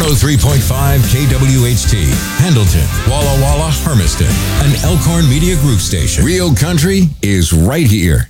103.5 KWHT, Pendleton, Walla Walla, Hermiston, an Elkhorn Media Group station. Real country is right here.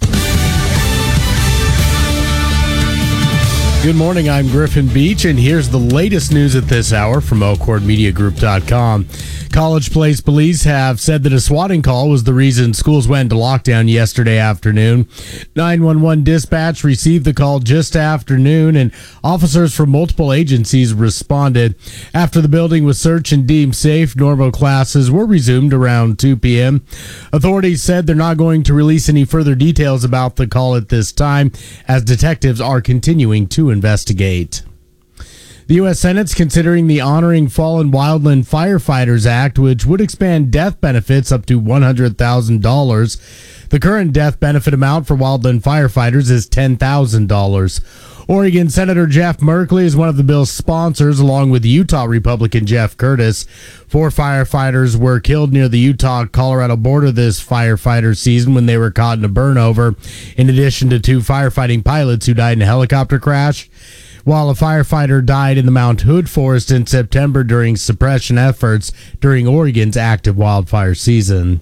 Good morning, I'm Griffin Beach, and here's the latest news at this hour from ElkhornMediaGroup.com. College Place police have said that a swatting call was the reason schools went into lockdown yesterday afternoon. 911 dispatch received the call just after noon, and officers from multiple agencies responded. After the building was searched and deemed safe, normal classes were resumed around 2 p.m. Authorities said they're not going to release any further details about the call at this time, as detectives are continuing to investigate. The U.S. Senate's considering the Honoring Fallen Wildland Firefighters Act, which would expand death benefits up to $100,000. The current death benefit amount for wildland firefighters is $10,000. Oregon Senator Jeff Merkley is one of the bill's sponsors, along with Utah Republican Jeff Curtis. 4 firefighters were killed near the Utah-Colorado border this firefighter season when they were caught in a burnover, in addition to 2 firefighting pilots who died in a helicopter crash, while a firefighter died in the Mount Hood Forest in September during suppression efforts during Oregon's active wildfire season.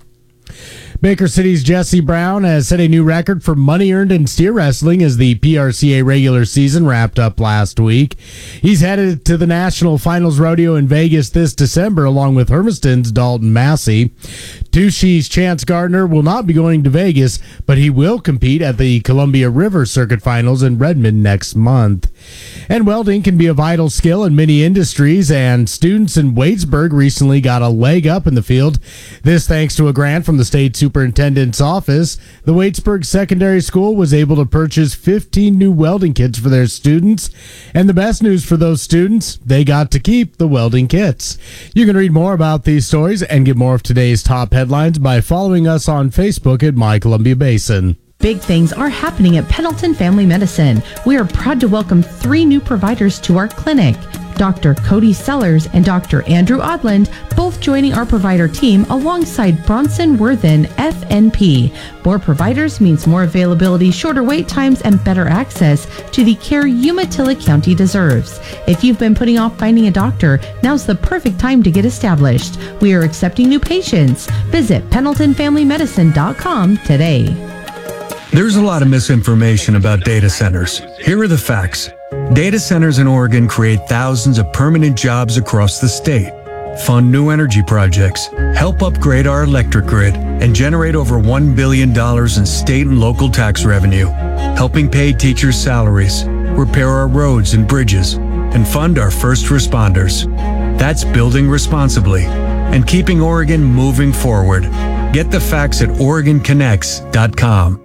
Baker City's Jesse Brown has set a new record for money earned in steer wrestling as the PRCA regular season wrapped up last week. He's headed to the National Finals Rodeo in Vegas this December along with Hermiston's Dalton Massey. Tushy's Chance Gardner will not be going to Vegas, but he will compete at the Columbia River Circuit Finals in Redmond next month. And welding can be a vital skill in many industries, and students in Waitsburg recently got a leg up in the field. This thanks to a grant from the state superintendent's office. The Waitsburg Secondary School was able to purchase 15 new welding kits for their students. And the best news for those students, they got to keep the welding kits. You can read more about these stories and get more of today's top headlines by following us on Facebook at My Columbia Basin. Big things are happening at Pendleton Family Medicine. We are proud to welcome 3 new providers to our clinic. Dr. Cody Sellers and Dr. Andrew Odland, both joining our provider team alongside Bronson Worthen, FNP. More providers means more availability, shorter wait times, and better access to the care Umatilla County deserves. If you've been putting off finding a doctor, now's the perfect time to get established. We are accepting new patients. Visit PendletonFamilyMedicine.com today. There's a lot of misinformation about data centers. Here are the facts. Data centers in Oregon create thousands of permanent jobs across the state, fund new energy projects, help upgrade our electric grid, and generate over $1 billion in state and local tax revenue, helping pay teachers' salaries, repair our roads and bridges, and fund our first responders. That's building responsibly and keeping Oregon moving forward. Get the facts at OregonConnects.com.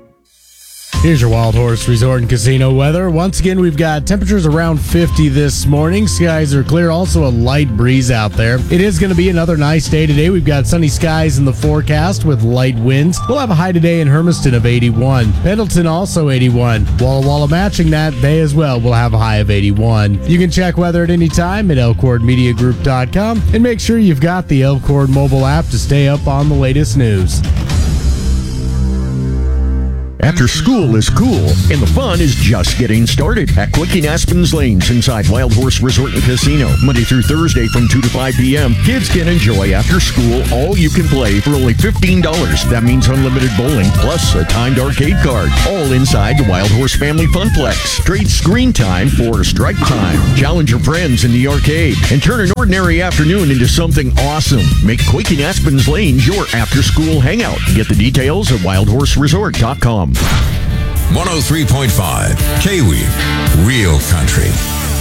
Here's your Wild Horse Resort and Casino weather. Once again, we've got temperatures around 50 this morning. Skies are clear. Also a light breeze out there. It is going to be another nice day today. We've got sunny skies in the forecast with light winds. We'll have a high today in Hermiston of 81. Pendleton also 81. Walla Walla matching that day as well. We'll have a high of 81. You can check weather at any time at ElkhornMediaGroup.com and make sure you've got the Elkhorn mobile app to stay up on the latest news. After school is cool, and the fun is just getting started at Quickie Aspen's Lanes inside Wild Horse Resort and Casino. Monday through Thursday from 2 to 5 p.m., kids can enjoy after school all you can play for only $15. That means unlimited bowling plus a timed arcade card. All inside the Wild Horse Family Funplex. Trade screen time for strike time. Challenge your friends in the arcade and turn an ordinary afternoon into something awesome. Make Quickie Aspen's Lanes your after-school hangout. Get the details at wildhorseresort.com. 103.5 KWEEK, Real Country.